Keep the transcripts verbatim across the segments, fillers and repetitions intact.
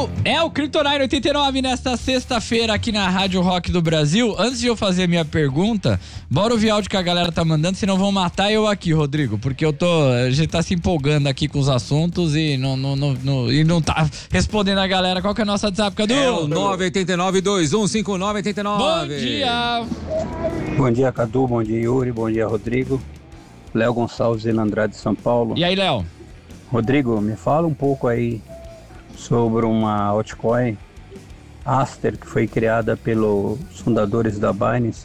É o Kryptonite oitenta e nove nesta sexta-feira aqui na Rádio Rock do Brasil. Antes de eu fazer a minha pergunta, bora ouvir áudio que a galera tá mandando, senão vão matar eu aqui, Rodrigo, porque eu tô, a gente tá se empolgando aqui com os assuntos e não, não, não, não, e não tá respondendo a galera. Qual que é o nosso WhatsApp, Cadu? É o nove oito nove, dois um cinco nove, oito nove. Bom dia! Bom dia, Cadu, bom dia, Yuri, bom dia, Rodrigo. Léo Gonçalves, Vila Andrade, São Paulo. E aí, Léo? Rodrigo, me fala um pouco aí sobre uma altcoin Aster que foi criada pelos fundadores da Binance.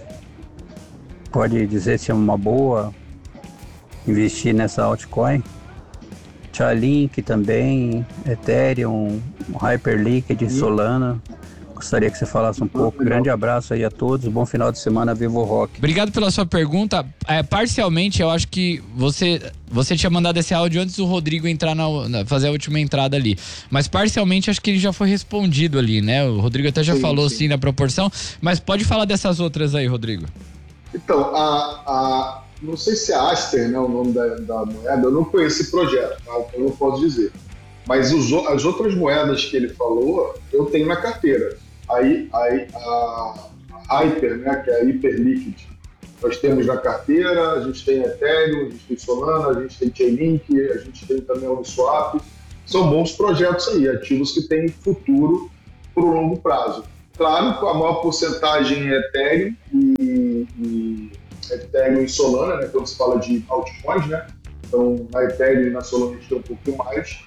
Pode dizer se é uma boa investir nessa altcoin? Chainlink também, Ethereum, Hyperliquid, Solana. Gostaria que você falasse um pouco. Grande abraço aí a todos, bom final de semana, Vivo Rock. Obrigado pela sua pergunta. É, parcialmente, eu acho que você, você tinha mandado esse áudio antes do Rodrigo entrar na, na, fazer a última entrada ali. Mas parcialmente, acho que ele já foi respondido ali, né? O Rodrigo até já sim, falou sim. sim na proporção. Mas pode falar dessas outras aí, Rodrigo. Então, a, a, não sei se é Aster, né, o nome da, da moeda, eu não conheço esse projeto, tá? Então eu não posso dizer. Mas os, as outras moedas que ele falou, eu tenho na carteira. Aí, aí a, a Hyper, né, que é a Hyperliquid, nós temos na carteira, a gente tem Ethereum, a gente tem Solana, a gente tem Chainlink, a gente tem também a Uniswap. São bons projetos aí, ativos que têm futuro para o longo prazo. Claro que a maior porcentagem é Ethereum e, e Ethereum e Solana, né, quando se fala de altcoins, né? Então na Ethereum e na Solana a gente tem um pouquinho mais,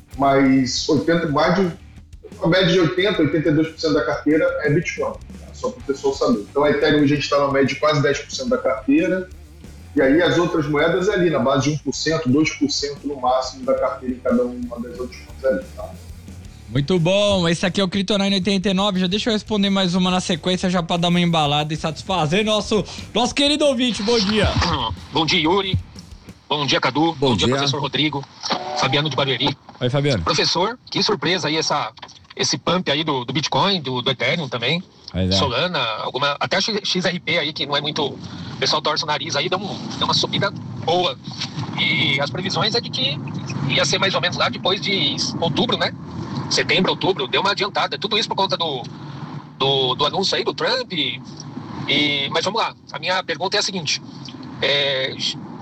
mas oitenta, mais de a média de oitenta, oitenta e dois por cento da carteira é Bitcoin, tá? Só para o pessoal saber. Então a Ethereum a gente está na média de quase dez por cento da carteira, e aí as outras moedas é ali na base de um por cento, dois por cento no máximo da carteira em cada uma das outras ali, tá? Muito bom, esse aqui é o Kryptonite oitenta e nove, já deixa eu responder mais uma na sequência já para dar uma embalada e satisfazer nosso, nosso querido ouvinte. Bom dia. Bom dia, Yuri. Bom dia, Cadu. Bom, Bom dia, dia, professor Rodrigo. Fabiano de Barueri. Oi, Fabiano. Professor, que surpresa aí essa, esse pump aí do, do Bitcoin, do, do Ethereum também. É. Solana, alguma, até a X R P aí, que não é muito... O pessoal torce o nariz aí, deu, um, deu uma subida boa. E as previsões é de que ia ser mais ou menos lá depois de outubro, né? Setembro, outubro, deu uma adiantada. Tudo isso por conta do, do, do anúncio aí do Trump. E, e, mas vamos lá, a minha pergunta é a seguinte. É,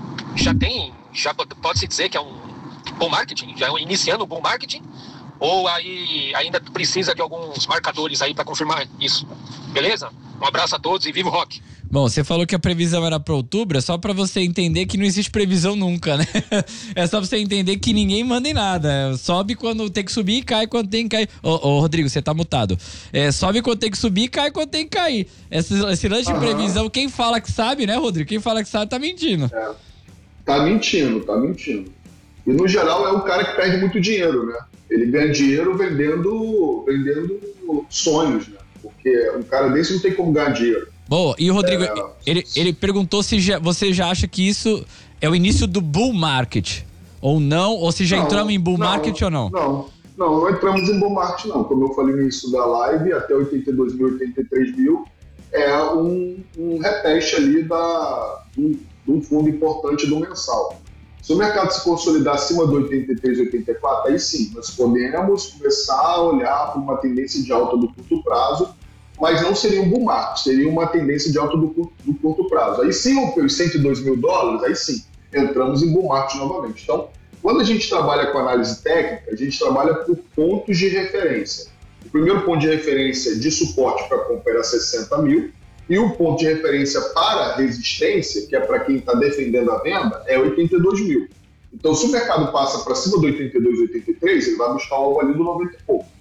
já tem, já pode-se dizer que é um bull marketing? Já é iniciando o bull marketing? Ou aí ainda precisa de alguns marcadores aí para confirmar isso? Beleza? Um abraço a todos e viva o rock! Bom, você falou que a previsão era para outubro, é só para você entender que não existe previsão nunca, né? É só pra você entender que ninguém manda em nada. Sobe quando tem que subir e cai quando tem que cair. Ô, ô Rodrigo, você tá mutado. É, sobe quando tem que subir e cai quando tem que cair. Esse, esse lance uhum. de previsão, quem fala que sabe, né, Rodrigo? Quem fala que sabe tá mentindo. É, tá mentindo, tá mentindo. E no geral é o cara que perde muito dinheiro, né? Ele ganha dinheiro vendendo, vendendo sonhos, né? Porque um cara desse não tem como ganhar dinheiro. Boa, e o Rodrigo, é, ele, ele perguntou se já, você já acha que isso é o início do bull market, ou não, ou se já não, entramos em bull não, market ou não? Não, não, não entramos em bull market não, como eu falei no início da live, até oitenta e dois mil, oitenta e três mil, é um, um reteste ali da, de um fundo importante do mensal. Se o mercado se consolidar acima do oitenta e três, oitenta e quatro, aí sim, nós podemos começar a olhar para uma tendência de alta do curto prazo, mas não seria um bull market, seria uma tendência de alta do curto, do curto prazo. Aí sim, os cento e dois mil dólares, aí sim, entramos em bull market novamente. Então, quando a gente trabalha com análise técnica, a gente trabalha por pontos de referência. O primeiro ponto de referência de suporte para compra era sessenta mil, e o ponto de referência para resistência, que é para quem está defendendo a venda, é oitenta e dois mil. Então, se o mercado passa para cima do oitenta e dois, oitenta e três, ele vai buscar algo ali do noventa e pouco.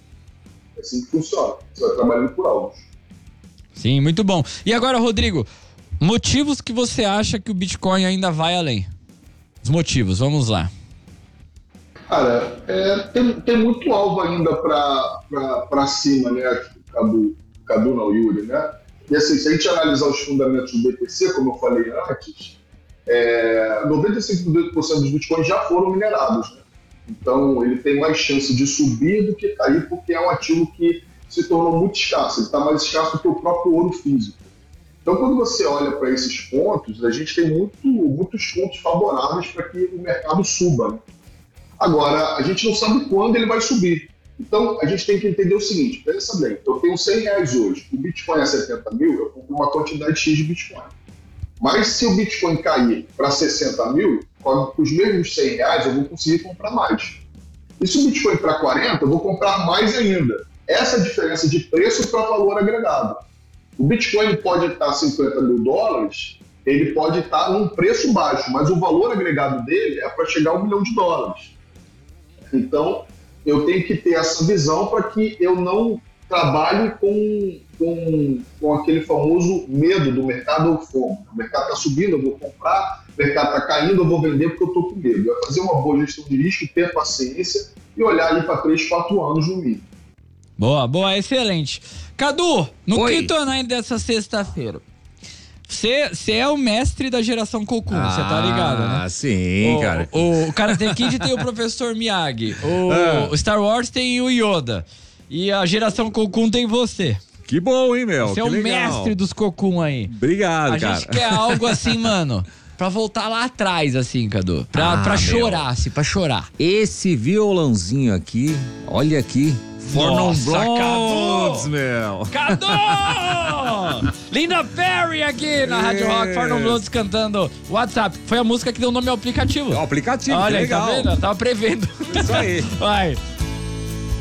É assim que funciona. Você vai trabalhando por alvos. Sim, muito bom. E agora, Rodrigo, motivos que você acha que o Bitcoin ainda vai além? Os motivos, vamos lá. Cara, é, tem, tem muito alvo ainda para cima, né? Cadu, Cadu não, Yuri, né? E assim, se a gente analisar os fundamentos do B T C, como eu falei antes, é, noventa e cinco por cento dos bitcoins já foram minerados, né? Então ele tem mais chance de subir do que cair, porque é um ativo que se tornou muito escasso, ele está mais escasso do que o próprio ouro físico. Então quando você olha para esses pontos, a gente tem muito, muitos pontos favoráveis para que o mercado suba, né? Agora, a gente não sabe quando ele vai subir. Então, a gente tem que entender o seguinte, pensa bem, eu tenho cem reais hoje, o Bitcoin é setenta mil, eu compro uma quantidade X de Bitcoin. Mas se o Bitcoin cair para sessenta mil, com os mesmos cem reais eu vou conseguir comprar mais. E se o Bitcoin para quarenta, eu vou comprar mais ainda. Essa é a diferença de preço para valor agregado. O Bitcoin pode estar cinquenta mil dólares, ele pode estar num preço baixo, mas o valor agregado dele é para chegar a um milhão de dólares. Então, eu tenho que ter essa visão para que eu não trabalhe com, com, com aquele famoso medo do mercado ou FOMO. O mercado está subindo, eu vou comprar, o mercado está caindo, eu vou vender porque eu estou com medo. É fazer uma boa gestão de risco, ter paciência e olhar ali para três, quatro anos no mínimo. Boa, boa, excelente. Cadu, no Oi. quinto ano dessa sexta-feira, você é o mestre da geração Cocoon, você ah, tá ligado, né? Ah, sim, o, cara. O, o Karate Kid tem o professor Miyagi, o, Ah. o Star Wars tem o Yoda e a geração Cocoon tem você. Que bom, hein, meu? Você é que o legal. mestre dos Cocoon aí. Obrigado, A cara. gente quer algo assim, mano, pra voltar lá atrás, assim, Cadu. Pra, Ah, pra meu. chorar, assim, pra chorar. Esse violãozinho aqui, olha aqui. Fornum Nossa, Blondes, Cadu! meu. Cadu! Linda Perry aqui na Rádio Rock, Fornum Blondes cantando WhatsApp. Foi a música que deu nome ao aplicativo. É o aplicativo, Olha que aí, legal. tá vendo? Eu tava prevendo. Isso aí. Vai.